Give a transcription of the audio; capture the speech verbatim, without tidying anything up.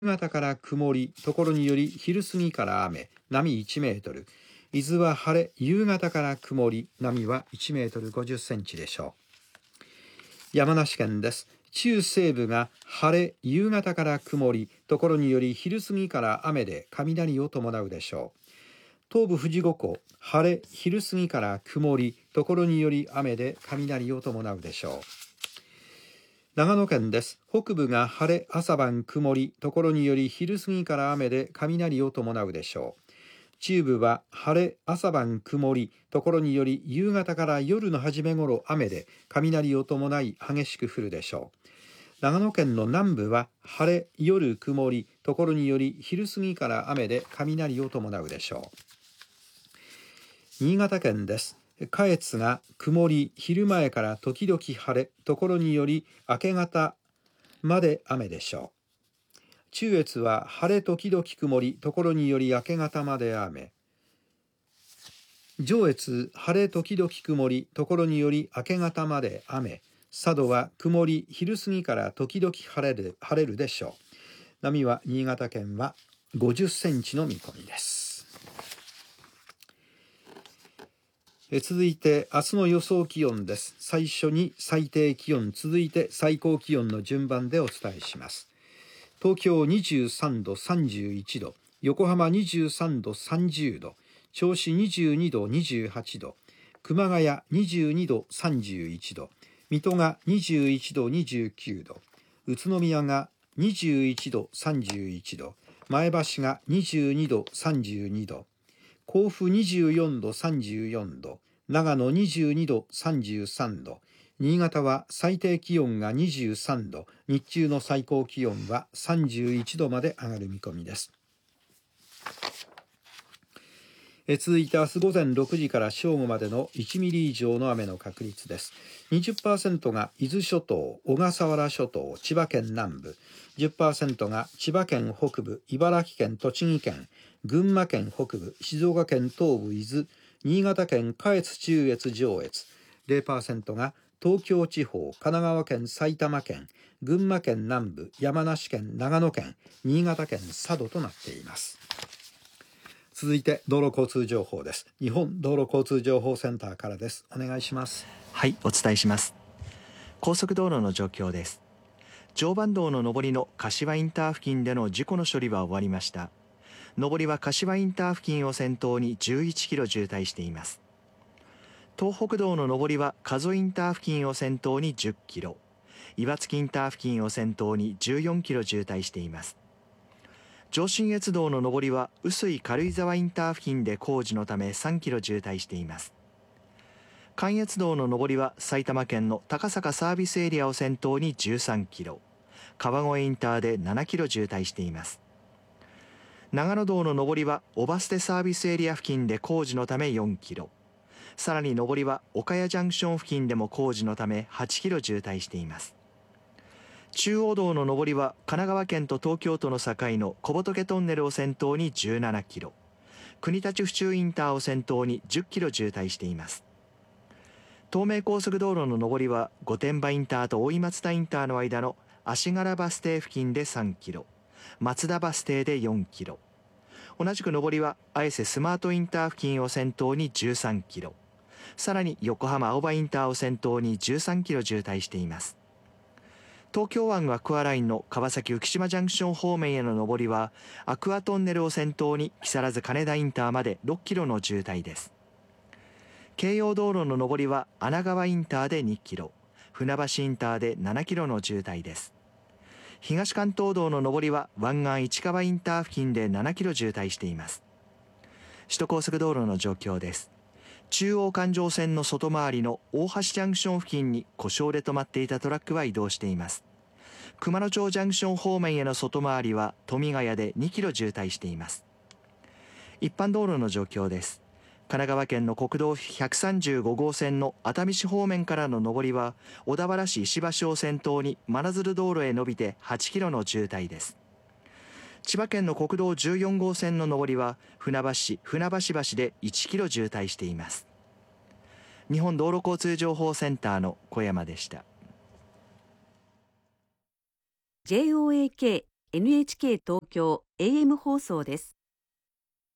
夕方から曇り、ところにより昼過ぎから雨、波いちメートル。伊豆は晴れ、夕方から曇り、波はいちメートルごじゅっセンチでしょう。山梨県です。中西部が晴れ、夕方から曇り、ところにより昼過ぎから雨で雷を伴うでしょう。東部富士五湖、晴れ、昼過ぎから曇り、ところにより雨で雷を伴うでしょう。長野県です。北部が晴れ、朝晩曇り、ところにより昼過ぎから雨で雷を伴うでしょう。中部は晴れ、朝晩曇り、ところにより夕方から夜の初め頃雨で雷を伴い激しく降るでしょう。長野県の南部は晴れ、夜曇り、ところにより昼過ぎから雨で雷を伴うでしょう。新潟県です。下越が曇り、昼前から時々晴れ、ところにより明け方まで雨でしょう。中越は晴れ時々曇り、ところにより明け方まで雨。上越晴れ時々曇り、ところにより明け方まで雨。佐渡は曇り、昼過ぎから時々晴れる、晴れるでしょう。波は新潟県はごじゅっセンチの見込みです。続いて明日の予想気温です。最初に最低気温、続いて最高気温の順番でお伝えします。東京にじゅうさんどさんじゅういちど、横浜にじゅうさんどさんじゅうど、銚子にじゅうにどにじゅうはちど、熊谷にじゅうにどさんじゅういちど、水戸がにじゅういちどにじゅうきゅうど、宇都宮がにじゅういちどさんじゅういちど、前橋がにじゅうにどさんじゅうにど、甲府にじゅうよんどさんじゅうよんど、長野にじゅうにどさんじゅうさんど、新潟は最低気温がにじゅうさんど、日中の最高気温はさんじゅういちどまで上がる見込みです。え続いて明日午前ろくじから正午までのいちミリ以上の雨の確率です。にじゅっパーセント が伊豆諸島、小笠原諸島、千葉県南部、じゅっパーセント が千葉県北部、茨城県、栃木県、群馬県北部、静岡県東部、伊豆、新潟県下越、中越、上越、ゼロパーセント が東京地方、神奈川県、埼玉県、群馬県南部、山梨県、長野県、新潟県佐渡となっています。続いて道路交通情報です。日本道路交通情報センターからです。お願いします。 はい、お伝えします。高速道路の状況です。常磐道の上りの柏インター付近での事故の処理は終わりました。上りは柏インター付近を先頭にじゅういちキロ渋滞しています。東北道の上りは加須インター付近を先頭にじゅっキロ、岩槻インター付近を先頭にじゅうよんキロ渋滞しています。上信越道の上りは碓氷軽井沢インター付近で工事のためさんキロ渋滞しています。関越道の上りは埼玉県の高坂サービスエリアを先頭にじゅうさんキロ、川越インターでななキロ渋滞しています。長野道の上りは小バステサービスエリア付近で工事のためよんキロ、さらに上りは岡谷ジャンクション付近でも工事のためはちキロ渋滞しています。中央道の上りは神奈川県と東京都の境の小仏トンネルを先頭にじゅうななキロ、国立府中インターを先頭にじゅっキロ渋滞しています。東名高速道路の上りは御殿場インターと大井松田インターの間の足柄バス停付近でさんキロ、松田バス停でよんキロ、同じく上りは綾瀬スマートインター付近を先頭にじゅうさんキロ、さらに横浜青葉インターを先頭にじゅうさんキロ渋滞しています。東京湾アクアラインの川崎浮島ジャンクション方面への上りはアクアトンネルを先頭に木更津金田インターまでろっキロの渋滞です。京葉道路の上りは穴川インターでにキロ、船橋インターでななキロの渋滞です。東関東道の上りは湾岸市川インター付近でななキロ渋滞しています。首都高速道路の状況です。中央環状線の外回りの大橋ジャンクション付近に故障で止まっていたトラックは移動しています。熊野町ジャンクション方面への外回りは富ヶ谷でにキロ渋滞しています。一般道路の状況です。神奈川県の国道ひゃくさんじゅうご号線の熱海市方面からの上りは小田原市石橋を先頭に真鶴道路へ伸びてはちキロの渋滞です。千葉県の国道じゅうよん号線の上りは船橋市船橋橋でいちキロ渋滞しています。日本道路交通情報センターの小山でした。 ジェイオーエーケーエヌエイチケー 東京 エーエム 放送です。